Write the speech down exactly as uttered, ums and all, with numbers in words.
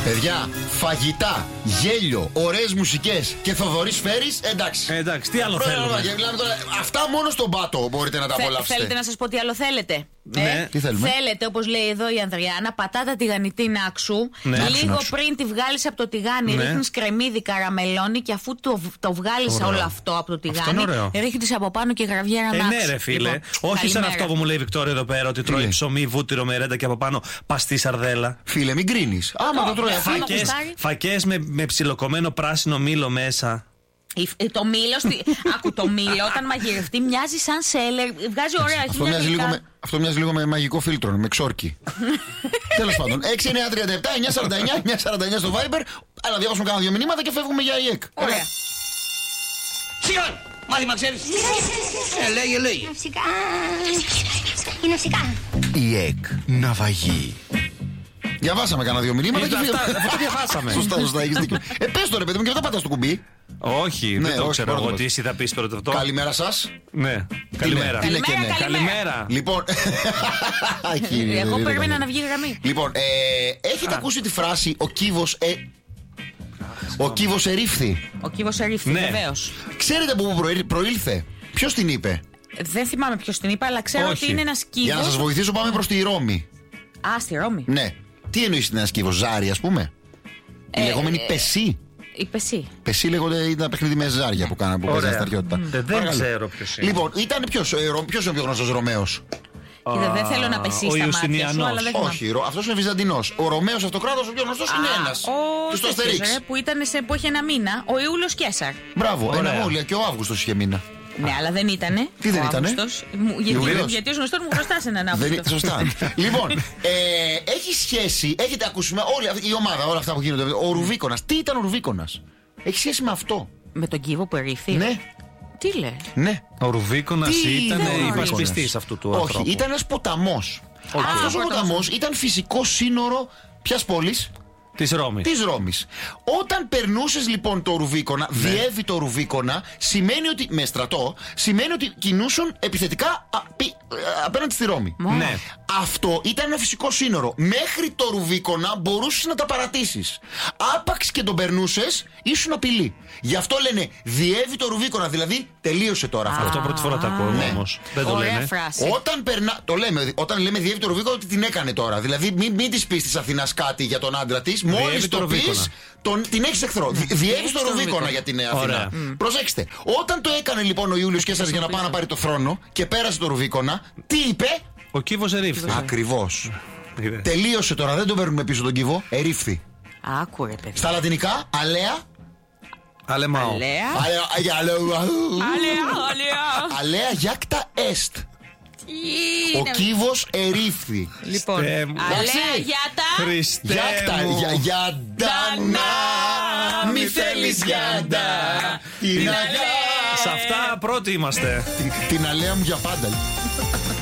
Παιδιά, φαγητά, γέλιο, ωραίες μουσικές και Θοδωρής Φέρης, εντάξει. Ε, εντάξει, τι άλλο θέλουμε. Αυτά μόνο στον πάτο μπορείτε να τα απολαύσετε. Θέλετε να σας πω τι άλλο θέλετε? Ναι. Ε, τι θέλουμε? Θέλετε, όπως λέει εδώ η Ανδριάνα, πατάτα τηγανιτή νάξου. Ναι. Λίγο Νάξου. πριν τη βγάλεις από το τηγάνι, Ναι. ρίχνεις κρεμμύδι, καραμελώνει και αφού το, το βγάλεις Ωραίο. όλο αυτό από το Αυτό τηγάνι, είναι ωραίο. ρίχνεις από πάνω και γραβιέρα Ε, νάξου. ναι, ρε φίλε. Λοιπόν, Όχι σαν καλημέρα. αυτό που μου λέει η Βικτόρια εδώ πέρα, ότι τρώει Ναι. ψωμί, βούτυρο με ρέντα και από πάνω παστή σαρδέλα. Φίλε, μην κρίνεις. Άμα το τρώει αυτό. Άμα Φακές, γουστάρει. φακές με, με ψιλοκομμένο πράσινο μήλο μέσα. Η- ε, Το μήλο, στη... άκου, το μήλο όταν μαγειρευτεί μοιάζει σαν σέλερ. Βγάζει ωραία, έχει Αυτό μια μοιάζει, λίγο γλυκά. με, αυτό μοιάζει λίγο με μαγικό φίλτρο, με ξόρκι. Τέλος πάντων, έξι εννιά τριάντα επτά εννιά σαράντα εννιά εννιά σαράντα εννιά στο Viber. Αλλά διαβάσουμε κάνα δύο μηνύματα και φεύγουμε για ΙΕΚ. Ωραία. Σιγά! Μάθημα ξέρεις. Ε, λέγε, λέγε. Φυσικά. Είναι φυσικά. ΙΕΚ, ναυαγή. Διαβάσαμε κάνα δύο μηνύματα Ε, και αυτά- φύγαμε. αυτά διαβάσαμε. Σωστά, σωστά, έχεις δίκιο. Ε, πες το ρε παιδί μου και μετά πατάς το κουμπί. Όχι, Ναι, δεν το όχι, ξέρω μπορώ να εγώ το τι πω. εσύ θα πεις πρώτα αυτό. Καλημέρα σας. Ναι, καλημέρα. Τι είναι και ναι. Καλημέρα. Λοιπόν. Κύριε, Εγώ δεν περίμενα είναι να βγει γραμμή. Λοιπόν, ε, έχετε ακούσει τη φράση ο κύβος ε, ο κύβος ερήφθη? Ο κύβος ερήφθη, Ναι. βεβαίως. Ξέρετε από πού προήλ- προήλθε? Ποιος την είπε? Δεν θυμάμαι ποιος την είπε, αλλά ξέρω Όχι. ότι είναι ένας Για να σας κύβος. βοηθήσω πάμε προς τη Ρώμη. Α, στη Ρώμη. Ναι. Τι εννοείς είναι ένας κύβος? Ζάρι ας πούμε? Η Ε, λεγόμενη ε, πεσί. Είπε εσύ. Πεσί λέγονται, ήταν τα παιχνίδι με ζάρια που κάνανε, που παίζανε Ωραία. στα αρχαιότητα. Ε, Δεν Παρακαλώ. ξέρω ποιος είναι. Λοιπόν, ήταν ποιος, ε, Ρο- ποιος είναι ο πιο γνωστός Ρωμαίος? Κοίτα, δεν θέλω να πεσεί ο στα μάτια σου, Ιουστινιανός. αλλά δεν θυμάμαι. Όχι, Ρο- αυτός είναι Βυζαντινός. Ο Ρωμαίος Αυτοκράτορας ο πιο γνωστός είναι ένας. Ο Τους το τέτοιος, Αστερίξ. ρε, που ήταν σε που έχει ένα μήνα, ο Ιούλιος Κέσαρ. Μπράβο, Ωραία. ένα μόλια και ο Αύγουστος είχε μήνα. Ναι, αλλά δεν ήτανε. Τι δεν ο ήτανε? Αύγουστος. Μου- Γιατί, Ιούλιος. γιατί ως γνωστόν μου χρωστάς έναν Δεν Αύγουστο. είναι σωστά. Λοιπόν, ε, έχει σχέση, έχετε ακούσει με όλη αυτή η ομάδα, όλα αυτά που γίνονται. Ο Ρουβίκονας. Τι ήταν ο Ρουβίκονας? Έχει σχέση με αυτό. Με τον κύβο που ερήφθη. Ναι, Τι λες? ναι. Ο Ρουβίκονας Τι ήταν ήταν ο Ρουβίκονας? υπασπιστής αυτού του Όχι, ανθρώπου. ήταν ένας ποταμός. Οκ. Αυτός ο Α, ποταμός ήταν φυσικό σύνορο ποιας πόλης? Της Ρώμης. Της Ρώμης. Όταν περνούσες λοιπόν το Ρουβίκονα, Ναι. διέβη το Ρουβίκονα, σημαίνει ότι, με στρατό, σημαίνει ότι κινούσαν επιθετικά α, πι- α, απέναντι στη Ρώμη. Ναι. Αυτό ήταν ένα φυσικό σύνορο. Μέχρι το Ρουβίκονα μπορούσες να τα παρατήσεις. Άπαξ και τον περνούσες, ήσουν απειλή. Γι' αυτό λένε διέβη το Ρουβίκονα, δηλαδή τελείωσε τώρα αυτό. Αυτό πρώτη φορά το ακούω Ναι. όμως. Δεν το Ωραία λένε. φράση. Όταν, περνά, το λέμε, όταν λέμε διέβη το Ρουβίκονα, ότι την έκανε τώρα. Δηλαδή, μην, μην τη πει τη Αθηνά κάτι για τον άντρα τη. Μόλι Διέβη το το πει, Ρουβίκονα. την έχει εχθρό. Δι- Διέβη το το Ρουβίκονα Ρουβίκονα. για την Αθηνά. Ωραία. Προσέξτε. Όταν το έκανε λοιπόν ο Ιούλιος Κέσσαρας για να πάει να πάρει το θρόνο και πέρασε το Ρουβίκονα, τι είπε? Ο κύβος ερήφθη. Ακριβώς. Είδε. Τελείωσε τώρα, δεν τον παίρνουμε πίσω τον κύβο. Ερήφθη. Άκου ρε παιδί. Στα λατινικά, αλέα. Αλεμάο. Αλέα. Αλέα, αλέα, Αλέα, αλέα. αλέα γιάκτα εστ. Τι Ο είναι. κύβος ερήφθη. Λοιπόν, Χριστέ μου. αλέα γιάτα. Χριστέ Γιάκτα, μου. για, γιαντανά, μη θέλεις γιάντα. Την αγάπη. Σε αυτά πρώτοι είμαστε. Την αλέα μου για πάντα.